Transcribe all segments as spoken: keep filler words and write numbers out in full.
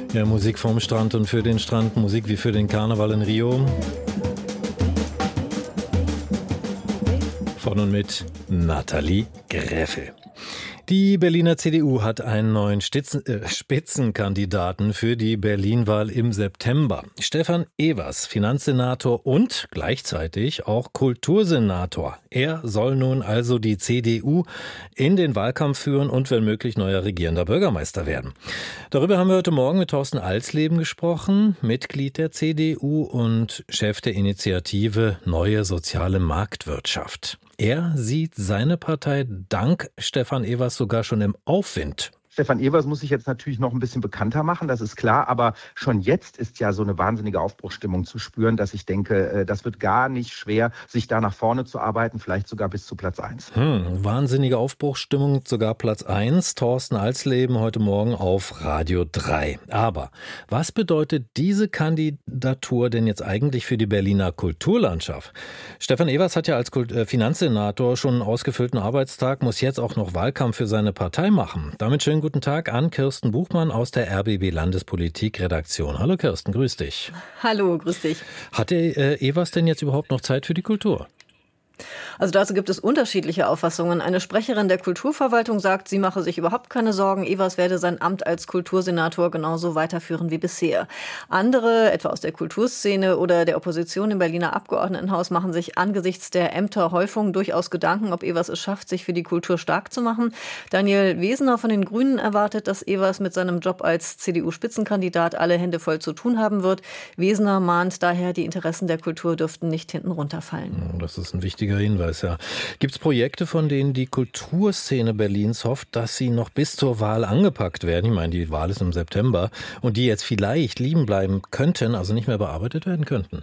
Ja, Musik vom Strand und für den Strand, Musik wie für den Karneval in Rio. Von und mit Nathalie Greffel. Die Berliner C D U hat einen neuen Stitzen, äh, Spitzenkandidaten für die Berlin-Wahl im September. Stefan Evers, Finanzsenator und gleichzeitig auch Kultursenator. Er soll nun also die C D U in den Wahlkampf führen und wenn möglich neuer regierender Bürgermeister werden. Darüber haben wir heute Morgen mit Thorsten Alsleben gesprochen, Mitglied der C D U und Chef der Initiative Neue Soziale Marktwirtschaft. Er sieht seine Partei dank Stefan Evers sogar schon im Aufwind. Stefan Evers muss sich jetzt natürlich noch ein bisschen bekannter machen, das ist klar, aber schon jetzt ist ja so eine wahnsinnige Aufbruchsstimmung zu spüren, dass ich denke, das wird gar nicht schwer, sich da nach vorne zu arbeiten, vielleicht sogar bis zu Platz eins. Hm, wahnsinnige Aufbruchsstimmung, sogar Platz eins. Thorsten Alsleben heute Morgen auf Radio drei. Aber was bedeutet diese Kandidatur denn jetzt eigentlich für die Berliner Kulturlandschaft? Stefan Evers hat ja als Finanzsenator schon einen ausgefüllten Arbeitstag, muss jetzt auch noch Wahlkampf für seine Partei machen. Damit schön guten Tag an Kirsten Buchmann aus der R B B Landespolitik-Redaktion. Hallo Kirsten, grüß dich. Hallo, grüß dich. Hat der äh, Evers denn jetzt überhaupt noch Zeit für die Kultur? Also dazu gibt es unterschiedliche Auffassungen. Eine Sprecherin der Kulturverwaltung sagt, sie mache sich überhaupt keine Sorgen. Evers werde sein Amt als Kultursenator genauso weiterführen wie bisher. Andere, etwa aus der Kulturszene oder der Opposition im Berliner Abgeordnetenhaus, machen sich angesichts der Ämterhäufung durchaus Gedanken, ob Evers es schafft, sich für die Kultur stark zu machen. Daniel Wesener von den Grünen erwartet, dass Evers mit seinem Job als C D U-Spitzenkandidat alle Hände voll zu tun haben wird. Wesener mahnt daher, die Interessen der Kultur dürften nicht hinten runterfallen. Das ist ein wichtiger Hinweis, ja. Gibt es Projekte, von denen die Kulturszene Berlins hofft, dass sie noch bis zur Wahl angepackt werden? Ich meine, die Wahl ist im September und die jetzt vielleicht liegen bleiben könnten, also nicht mehr bearbeitet werden könnten?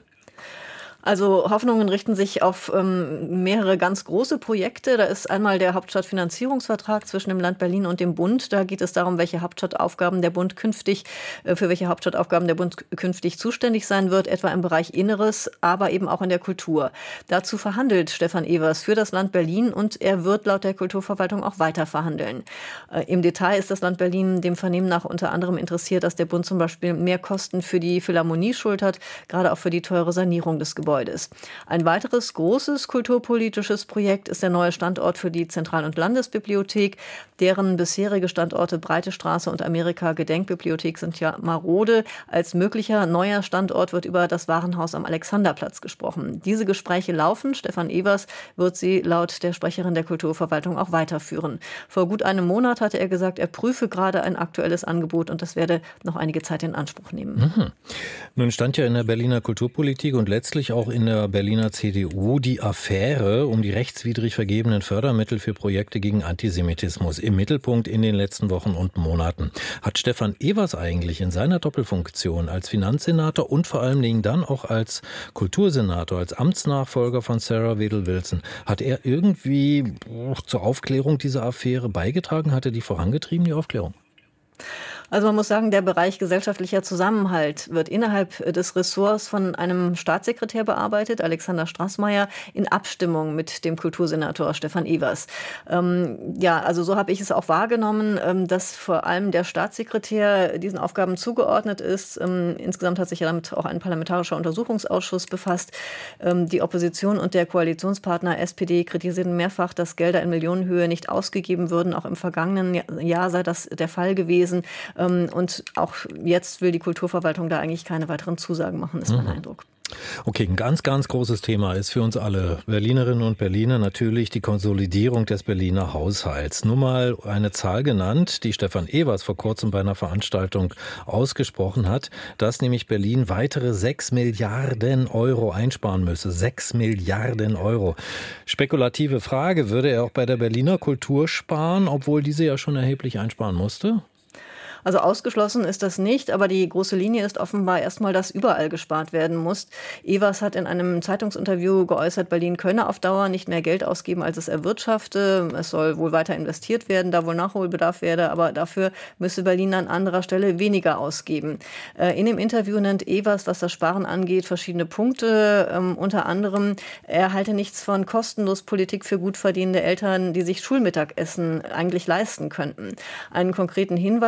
Also Hoffnungen richten sich auf ähm, mehrere ganz große Projekte. Da ist einmal der Hauptstadtfinanzierungsvertrag zwischen dem Land Berlin und dem Bund. Da geht es darum, welche Hauptstadtaufgaben der Bund künftig, äh, für welche Hauptstadtaufgaben der Bund künftig zuständig sein wird, etwa im Bereich Inneres, aber eben auch in der Kultur. Dazu verhandelt Stefan Evers für das Land Berlin und er wird laut der Kulturverwaltung auch weiter verhandeln. Äh, Im Detail ist das Land Berlin dem Vernehmen nach unter anderem interessiert, dass der Bund zum Beispiel mehr Kosten für die Philharmonie schultert, gerade auch für die teure Sanierung des Gebäudes. Ein weiteres großes kulturpolitisches Projekt ist der neue Standort für die Zentral- und Landesbibliothek. Deren bisherige Standorte Breite Straße und Amerika Gedenkbibliothek sind ja marode. Als möglicher neuer Standort wird über das Warenhaus am Alexanderplatz gesprochen. Diese Gespräche laufen. Stefan Evers wird sie laut der Sprecherin der Kulturverwaltung auch weiterführen. Vor gut einem Monat hatte er gesagt, er prüfe gerade ein aktuelles Angebot und das werde noch einige Zeit in Anspruch nehmen. Mhm. Nun stand ja in der Berliner Kulturpolitik und letztlich auch in der Berliner C D U die Affäre um die rechtswidrig vergebenen Fördermittel für Projekte gegen Antisemitismus im Mittelpunkt in den letzten Wochen und Monaten. Hat Stefan Evers eigentlich in seiner Doppelfunktion als Finanzsenator und vor allen Dingen dann auch als Kultursenator, als Amtsnachfolger von Sarah Wedel-Wilson, hat er irgendwie zur Aufklärung dieser Affäre beigetragen? Hat er die vorangetrieben, die Aufklärung? Also man muss sagen, der Bereich gesellschaftlicher Zusammenhalt wird innerhalb des Ressorts von einem Staatssekretär bearbeitet, Alexander Straßmeier, in Abstimmung mit dem Kultursenator Stefan Evers. Ähm, ja, also so habe ich es auch wahrgenommen, ähm, dass vor allem der Staatssekretär diesen Aufgaben zugeordnet ist. Ähm, insgesamt hat sich ja damit auch ein parlamentarischer Untersuchungsausschuss befasst. Ähm, die Opposition und der Koalitionspartner S P D kritisierten mehrfach, dass Gelder in Millionenhöhe nicht ausgegeben würden. Auch im vergangenen Jahr sei das der Fall gewesen. Und auch jetzt will die Kulturverwaltung da eigentlich keine weiteren Zusagen machen, ist mein mhm. Eindruck. Okay, ein ganz, ganz großes Thema ist für uns alle Berlinerinnen und Berliner natürlich die Konsolidierung des Berliner Haushalts. Nur mal eine Zahl genannt, die Stefan Evers vor kurzem bei einer Veranstaltung ausgesprochen hat, dass nämlich Berlin weitere sechs Milliarden Euro einsparen müsse. sechs Milliarden Euro. Spekulative Frage, würde er auch bei der Berliner Kultur sparen, obwohl diese ja schon erheblich einsparen musste? Also ausgeschlossen ist das nicht, aber die große Linie ist offenbar erstmal, dass überall gespart werden muss. Evers hat in einem Zeitungsinterview geäußert, Berlin könne auf Dauer nicht mehr Geld ausgeben, als es erwirtschafte. Es soll wohl weiter investiert werden, da wohl Nachholbedarf werde, aber dafür müsse Berlin an anderer Stelle weniger ausgeben. In dem Interview nennt Evers, was das Sparen angeht, verschiedene Punkte. Unter anderem, er halte nichts von kostenlos Politik für gut verdienende Eltern, die sich Schulmittagessen eigentlich leisten könnten. Einen konkreten Hinweis auf die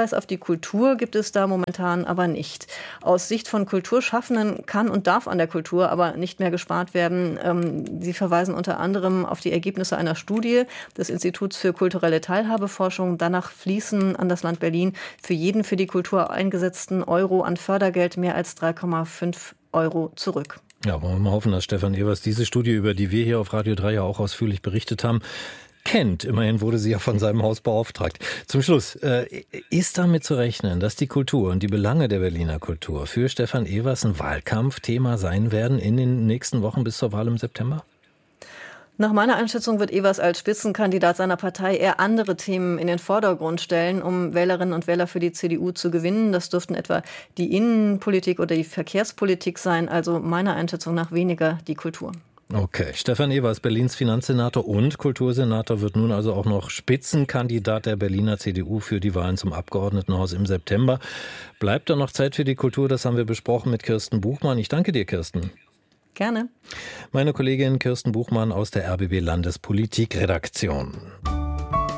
Kultur gibt es da momentan aber nicht. Aus Sicht von Kulturschaffenden kann und darf an der Kultur aber nicht mehr gespart werden. Ähm, sie verweisen unter anderem auf die Ergebnisse einer Studie des Instituts für kulturelle Teilhabeforschung. Danach fließen an das Land Berlin für jeden für die Kultur eingesetzten Euro an Fördergeld mehr als drei Komma fünf Euro zurück. Ja, wollen wir mal hoffen, dass Stefan Evers diese Studie, über die wir hier auf Radio drei ja auch ausführlich berichtet haben, kennt. Immerhin wurde sie ja von seinem Haus beauftragt. Zum Schluss, äh, ist damit zu rechnen, dass die Kultur und die Belange der Berliner Kultur für Stefan Evers ein Wahlkampfthema sein werden in den nächsten Wochen bis zur Wahl im September? Nach meiner Einschätzung wird Evers als Spitzenkandidat seiner Partei eher andere Themen in den Vordergrund stellen, um Wählerinnen und Wähler für die C D U zu gewinnen. Das dürften etwa die Innenpolitik oder die Verkehrspolitik sein, also meiner Einschätzung nach weniger die Kultur. Okay, Stefan Evers, Berlins Finanzsenator und Kultursenator, wird nun also auch noch Spitzenkandidat der Berliner C D U für die Wahlen zum Abgeordnetenhaus im September. Bleibt da noch Zeit für die Kultur? Das haben wir besprochen mit Kirsten Buchmann. Ich danke dir, Kirsten. Gerne. Meine Kollegin Kirsten Buchmann aus der R B B Landespolitikredaktion.